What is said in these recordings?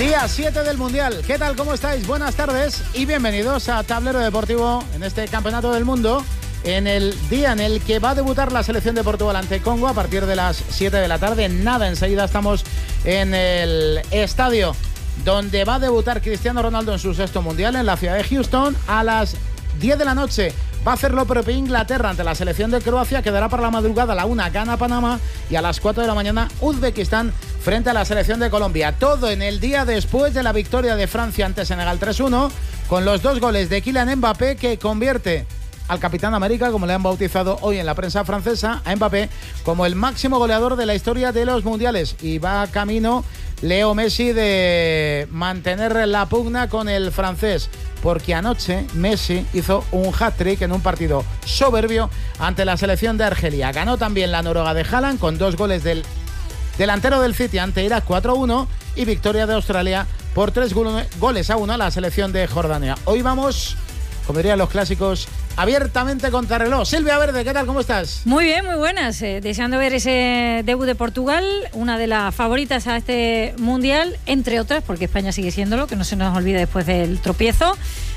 Día 7 del Mundial. ¿Qué tal? ¿Cómo estáis? Buenas tardes y bienvenidos a Tablero Deportivo en este Campeonato del Mundo, en el día en el que va a debutar la selección de Portugal ante Congo a partir de las 7 de la tarde. Nada, enseguida estamos en el estadio donde va a debutar Cristiano Ronaldo en su sexto Mundial, en la ciudad de Houston. A las 10 de la noche va a hacer lo propio Inglaterra ante la selección de Croacia. Quedará para la madrugada. A la 1 gana Panamá y a las 4 de la mañana Uzbekistán frente a la selección de Colombia. Todo en el día después de la victoria de Francia ante Senegal 3-1, con los 2 goles de Kylian Mbappé, que convierte al Capitán América, como le han bautizado hoy en la prensa francesa, a Mbappé como el máximo goleador de la historia de los mundiales. Y va camino Leo Messi de mantener la pugna con el francés, porque anoche Messi hizo un hat-trick en un partido soberbio ante la selección de Argelia. Ganó también la Noruega de Haaland con 2 goles del delantero del City ante Irak 4-1 y victoria de Australia por 3-1 a la selección de Jordania. Hoy vamos, como dirían los clásicos, abiertamente contra reloj. Silvia Verde, ¿qué tal? ¿Cómo estás? Muy bien, muy buenas. Deseando ver ese debut de Portugal, una de las favoritas a este Mundial, entre otras, porque España sigue siéndolo, que no se nos olvide después del tropiezo.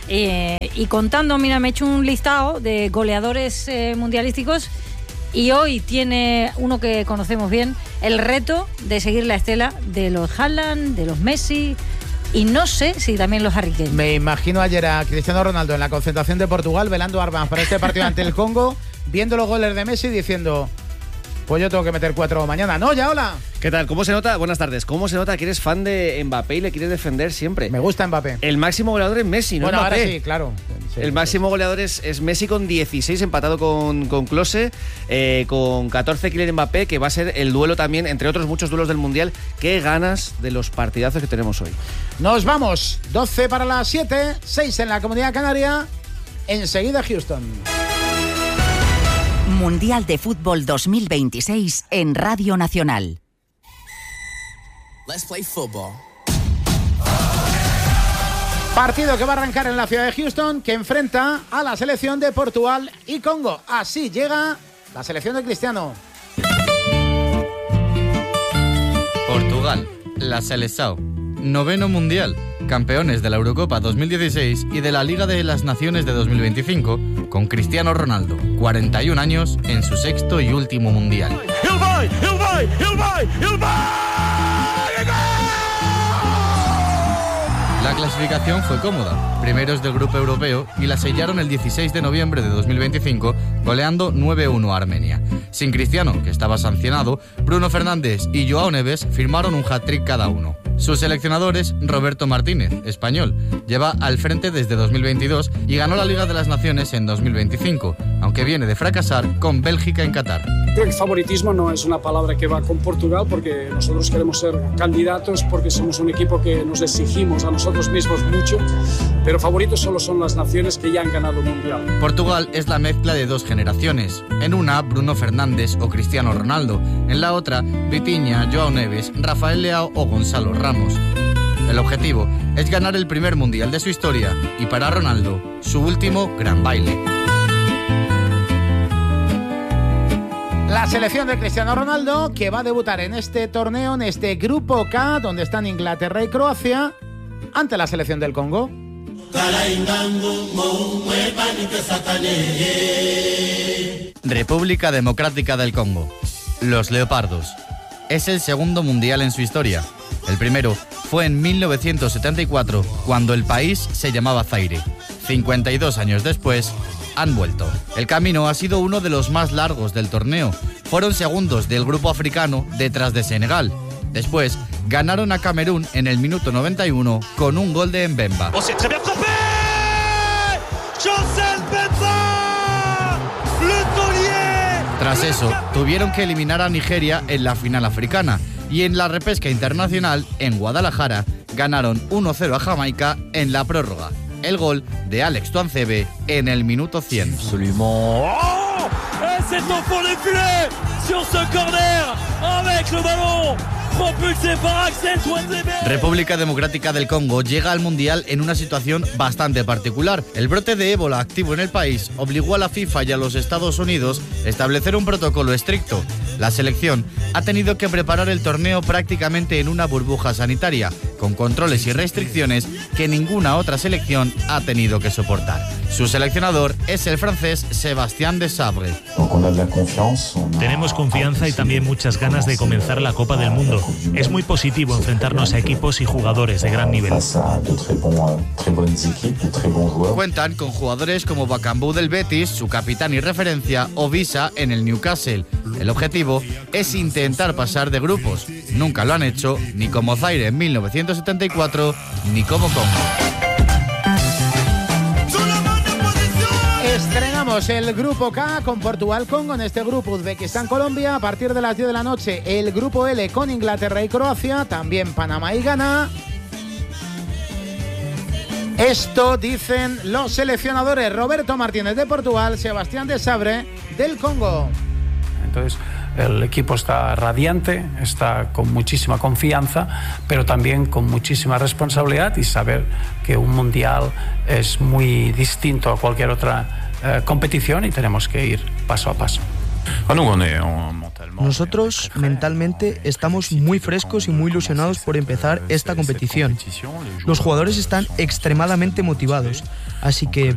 Y contando, mira, me he hecho un listado de goleadores mundialísticos y hoy tiene uno que conocemos bien, el reto de seguir la estela de los Haaland, de los Messi, y no sé si también los Harry Kane. Me imagino ayer a Cristiano Ronaldo en la concentración de Portugal velando armas para este partido ante el Congo, viendo los goles de Messi diciendo: pues yo tengo que meter 4 mañana. No, ya, hola. ¿Qué tal? ¿Cómo se nota? Buenas tardes. ¿Cómo se nota que eres fan de Mbappé y le quieres defender siempre? Me gusta Mbappé. El máximo goleador es Messi, ¿no? Bueno, Mbappé. ahora sí, claro. Sí, el máximo goleador es Messi con 16, empatado con Klose, con 14 Kylian Mbappé, que va a ser el duelo también, entre otros muchos duelos del Mundial. Qué ganas de los partidazos que tenemos hoy. Nos vamos. 12 para las 7, 6 en la Comunidad Canaria. Enseguida Houston. Mundial de Fútbol 2026 en Radio Nacional. Let's play football. Partido que va a arrancar en la ciudad de Houston, que enfrenta a la selección de Portugal y Congo. Así llega la selección de Cristiano. Portugal, la Seleção, 9º Mundial, campeones de la Eurocopa 2016 y de la Liga de las Naciones de 2025, con Cristiano Ronaldo, 41 años, en su 6º y último Mundial. Ele vai! La clasificación fue cómoda, primeros del grupo europeo, y la sellaron el 16 de noviembre de 2025, goleando 9-1 a Armenia. Sin Cristiano, que estaba sancionado, Bruno Fernández y Joao Neves firmaron un hat-trick cada uno. Sus seleccionadores, Roberto Martínez, español, lleva al frente desde 2022 y ganó la Liga de las Naciones en 2025, aunque viene de fracasar con Bélgica en Qatar. Creo que favoritismo no es una palabra que va con Portugal, porque nosotros queremos ser candidatos, porque somos un equipo que nos exigimos a nosotros mismos mucho, pero favoritos solo son las naciones que ya han ganado el Mundial. Portugal es la mezcla de 2 generaciones. En una, Bruno Fernández o Cristiano Ronaldo. En la otra, Vitinha, Joao Neves, Rafael Leao o Gonzalo Ramos. El objetivo es ganar el primer Mundial de su historia y, para Ronaldo, su último gran baile. La selección de Cristiano Ronaldo, que va a debutar en este torneo, en este Grupo K, donde están Inglaterra y Croacia, ante la selección del Congo. República Democrática del Congo. Los Leopardos. Es el 2º Mundial en su historia. El primero fue en 1974, cuando el país se llamaba Zaire. 52 años después, han vuelto. El camino ha sido uno de los más largos del torneo. Fueron segundos del grupo africano detrás de Senegal. Después, ganaron a Camerún en el minuto 91 con un gol de Mbemba. Tras eso, tuvieron que eliminar a Nigeria en la final africana y en la repesca internacional, en Guadalajara, ganaron 1-0 a Jamaica en la prórroga. El gol de Alex Tuanzebe en el minuto 100. Absolument. Oh, c'est au fond des filets sur ce corner avec le ballon propulsé par Axel Tuanzebe. República Democrática del Congo llega al Mundial en una situación bastante particular. El brote de ébola activo en el país obligó a la FIFA y a los Estados Unidos a establecer un protocolo estricto. La selección ha tenido que preparar el torneo prácticamente en una burbuja sanitaria, con controles y restricciones que ninguna otra selección ha tenido que soportar. Su seleccionador es el francés Sébastien Desabre. Tenemos confianza y también muchas ganas de comenzar la Copa del Mundo. Es muy positivo enfrentarnos a equipos y jugadores de gran nivel. Cuentan con jugadores como Bakambu del Betis, su capitán y referencia, o Visa en el Newcastle. El objetivo es intentar pasar de grupos. Nunca lo han hecho ni como Zaire en 1974 ni como Congo. Estrenamos el grupo K con Portugal-Congo. En este grupo Uzbekistán-Colombia a partir de las 10 de la noche. El grupo L con Inglaterra y Croacia, también Panamá y Ghana. Esto dicen los seleccionadores Roberto Martínez de Portugal, Sebastián Desabre del Congo. Entonces el equipo está radiante, está con muchísima confianza, pero también con muchísima responsabilidad y saber que un mundial es muy distinto a cualquier otra competición y tenemos que ir paso a paso. Nosotros mentalmente estamos muy frescos y muy ilusionados por empezar esta competición. Los jugadores están extremadamente motivados, así que